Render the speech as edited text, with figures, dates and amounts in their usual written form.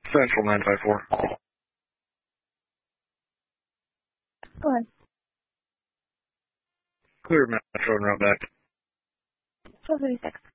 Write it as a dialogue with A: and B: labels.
A: Central 954.
B: Go ahead.
A: Clear Metro and route back.
B: 1236.